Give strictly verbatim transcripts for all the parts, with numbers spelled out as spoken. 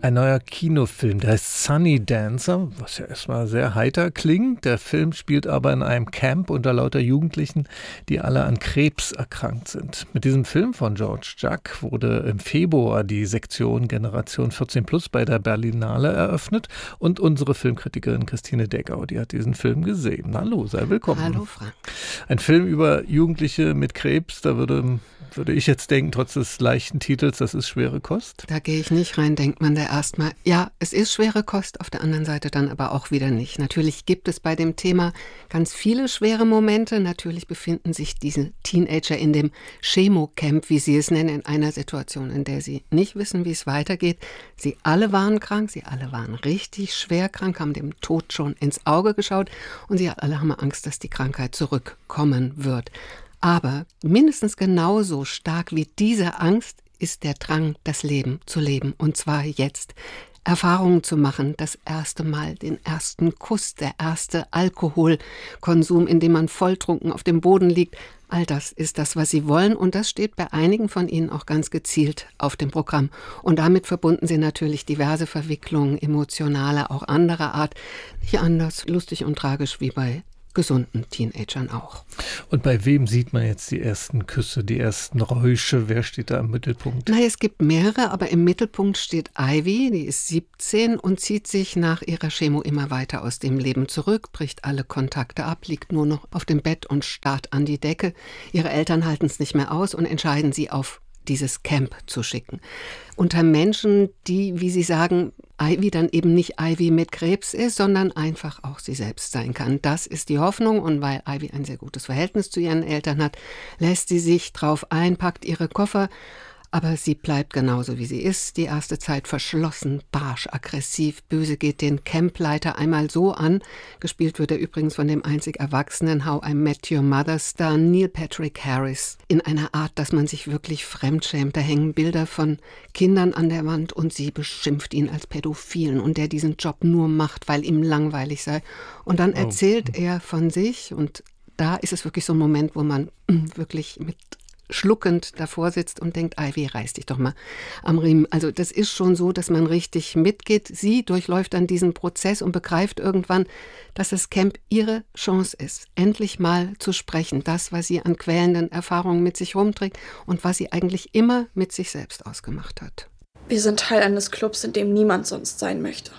Ein neuer Kinofilm, der heißt Sunny Dancer, was ja erstmal sehr heiter klingt. Der Film spielt aber in einem Camp unter lauter Jugendlichen, die alle an Krebs erkrankt sind. Mit diesem Film von George Jacques wurde im Februar die Sektion Generation vierzehn plus bei der Berlinale eröffnet. Und unsere Filmkritikerin Christine Deckau, die hat diesen Film gesehen. Hallo, sei willkommen. Hallo, Frank. Ein Film über Jugendliche mit Krebs, da würde, würde ich jetzt denken, trotz des leichten Titels, das ist schwere Kost. Da gehe ich nicht rein, denkt man da erstmal, ja, es ist schwere Kost, auf der anderen Seite dann aber auch wieder nicht. Natürlich gibt es bei dem Thema ganz viele schwere Momente. Natürlich befinden sich diese Teenager in dem Chemocamp, wie sie es nennen, in einer Situation, in der sie nicht wissen, wie es weitergeht. Sie alle waren krank, sie alle waren richtig schwer krank, haben dem Tod schon ins Auge geschaut und sie alle haben Angst, dass die Krankheit zurückkommen wird. Aber mindestens genauso stark wie diese Angst ist der Drang, das Leben zu leben. Und zwar jetzt. Erfahrungen zu machen, das erste Mal, den ersten Kuss, der erste Alkoholkonsum, in dem man volltrunken auf dem Boden liegt. All das ist das, was sie wollen. Und das steht bei einigen von ihnen auch ganz gezielt auf dem Programm. Und damit verbunden sind natürlich diverse Verwicklungen, emotionale, auch anderer Art. Nicht anders lustig und tragisch wie bei gesunden Teenagern auch. Und bei wem sieht man jetzt die ersten Küsse, die ersten Räusche? Wer steht da im Mittelpunkt? Na, es gibt mehrere, aber im Mittelpunkt steht Ivy, die ist siebzehn und zieht sich nach ihrer Chemo immer weiter aus dem Leben zurück, bricht alle Kontakte ab, liegt nur noch auf dem Bett und starrt an die Decke. Ihre Eltern halten es nicht mehr aus und entscheiden, sie auf dieses Camp zu schicken. Unter Menschen, die, wie sie sagen, Ivy dann eben nicht Ivy mit Krebs ist, sondern einfach auch sie selbst sein kann. Das ist die Hoffnung und weil Ivy ein sehr gutes Verhältnis zu ihren Eltern hat, lässt sie sich drauf ein, packt ihre Koffer, aber sie bleibt genauso wie sie ist, die erste Zeit verschlossen, barsch, aggressiv, böse, geht den Campleiter einmal so an, gespielt wird er übrigens von dem einzig erwachsenen How I Met Your Mother Star Neil Patrick Harris, in einer Art, dass man sich wirklich fremdschämt. Da hängen Bilder von Kindern an der Wand und sie beschimpft ihn als Pädophilen und der diesen Job nur macht, weil ihm langweilig sei. Und dann erzählt oh. er von sich und da ist es wirklich so ein Moment, wo man wirklich mit schluckend davor sitzt und denkt, Ivy, reiß dich doch mal am Riemen. Also das ist schon so, dass man richtig mitgeht. Sie durchläuft dann diesen Prozess und begreift irgendwann, dass das Camp ihre Chance ist, endlich mal zu sprechen. Das, was sie an quälenden Erfahrungen mit sich rumträgt und was sie eigentlich immer mit sich selbst ausgemacht hat. Wir sind Teil eines Clubs, in dem niemand sonst sein möchte.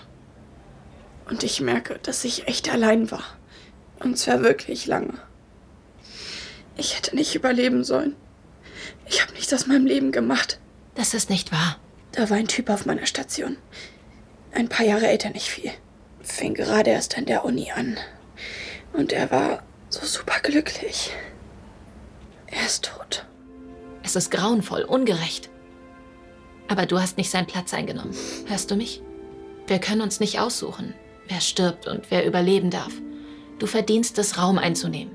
Und ich merke, dass ich echt allein war. Und zwar wirklich lange. Ich hätte nicht überleben sollen. Ich habe nichts aus meinem Leben gemacht. Das ist nicht wahr. Da war ein Typ auf meiner Station. Ein paar Jahre älter, nicht viel. Fing gerade erst an der Uni an. Und er war so super glücklich. Er ist tot. Es ist grauenvoll, ungerecht. Aber du hast nicht seinen Platz eingenommen. Hörst du mich? Wir können uns nicht aussuchen, wer stirbt und wer überleben darf. Du verdienst es, Raum einzunehmen.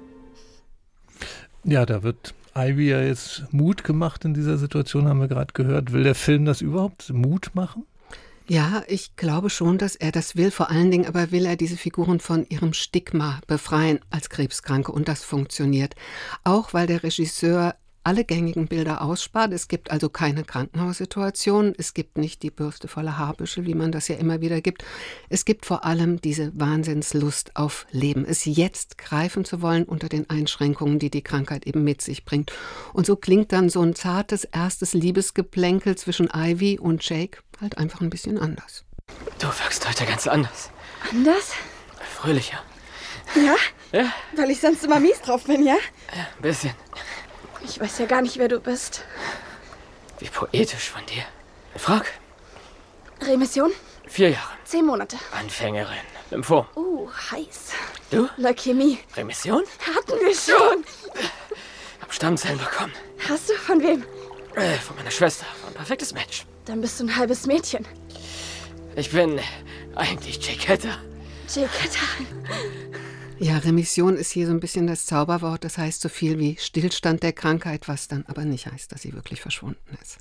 Ja, da wird Ivy ja jetzt Mut gemacht in dieser Situation, haben wir gerade gehört. Will der Film das überhaupt Mut machen? Ja, ich glaube schon, dass er das will. Vor allen Dingen aber will er diese Figuren von ihrem Stigma befreien als Krebskranke. Und das funktioniert. Auch weil der Regisseur alle gängigen Bilder ausspart. Es gibt also keine Krankenhaussituation. Es gibt nicht die Bürste voller Haarbüschel, wie man das ja immer wieder gibt. Es gibt vor allem diese Wahnsinnslust auf Leben. Es jetzt greifen zu wollen unter den Einschränkungen, die die Krankheit eben mit sich bringt. Und so klingt dann so ein zartes erstes Liebesgeplänkel zwischen Ivy und Jake halt einfach ein bisschen anders. Du wirkst heute ganz anders. Anders? Fröhlicher. Ja? Ja? Weil ich sonst immer mies drauf bin, ja? Ja, ein bisschen. Ich weiß ja gar nicht, wer du bist. Wie poetisch von dir. Frag. Remission? Vier Jahre. Zehn Monate. Anfängerin. Lymphom. Uh, heiß. Du? Leukämie. Remission? Hatten wir schon. Hab Stammzellen bekommen. Hast du? Von wem? Äh, von meiner Schwester. War ein perfektes Match. Dann bist du ein halbes Mädchen. Ich bin eigentlich Jake Hatter. Jake Hatter. Ja, Remission ist hier so ein bisschen das Zauberwort. Das heißt so viel wie Stillstand der Krankheit, was dann aber nicht heißt, dass sie wirklich verschwunden ist.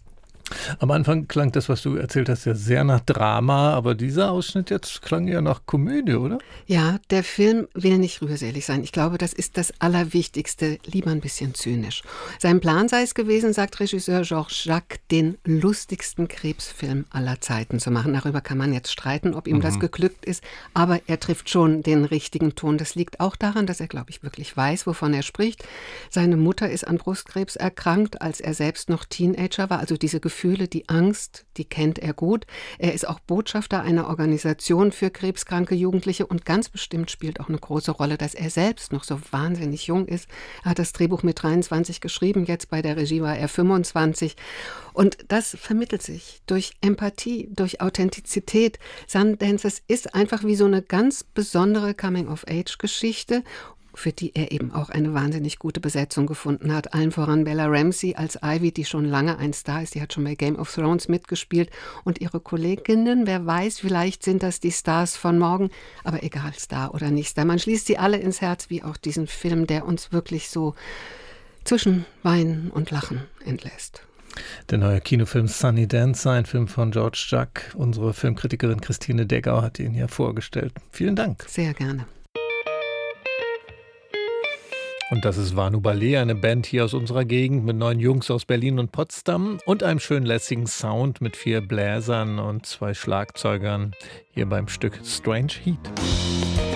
Am Anfang klang das, was du erzählt hast, ja sehr nach Drama, aber dieser Ausschnitt jetzt klang ja nach Komödie, oder? Ja, der Film will nicht rührselig sein. Ich glaube, das ist das Allerwichtigste, lieber ein bisschen zynisch. Sein Plan sei es gewesen, sagt Regisseur Georges Jacques, den lustigsten Krebsfilm aller Zeiten zu machen. Darüber kann man jetzt streiten, ob ihm mhm. das geglückt ist, aber er trifft schon den richtigen Ton. Das liegt auch daran, dass er, glaube ich, wirklich weiß, wovon er spricht. Seine Mutter ist an Brustkrebs erkrankt, als er selbst noch Teenager war, also diese Gefühle, die Angst, die kennt er gut. Er ist auch Botschafter einer Organisation für krebskranke Jugendliche und ganz bestimmt spielt auch eine große Rolle, dass er selbst noch so wahnsinnig jung ist. Er hat das Drehbuch mit dreiundzwanzig geschrieben, jetzt bei der Regie war er fünfundzwanzig. Und das vermittelt sich durch Empathie, durch Authentizität. Sundance, es ist einfach wie so eine ganz besondere Coming-of-Age-Geschichte, für die er eben auch eine wahnsinnig gute Besetzung gefunden hat. Allen voran Bella Ramsey als Ivy, die schon lange ein Star ist. Die hat schon bei Game of Thrones mitgespielt. Und ihre Kolleginnen, wer weiß, vielleicht sind das die Stars von morgen. Aber egal, Star oder nicht Star. Man schließt sie alle ins Herz, wie auch diesen Film, der uns wirklich so zwischen Weinen und Lachen entlässt. Der neue Kinofilm Sunny Dancer, ein Film von Georges Jacques. Unsere Filmkritikerin Christine Deggau hat ihn hier vorgestellt. Vielen Dank. Sehr gerne. Und das ist Vanu Ballet, eine Band hier aus unserer Gegend mit neun Jungs aus Berlin und Potsdam und einem schön lässigen Sound mit vier Bläsern und zwei Schlagzeugern hier beim Stück Strange Heat.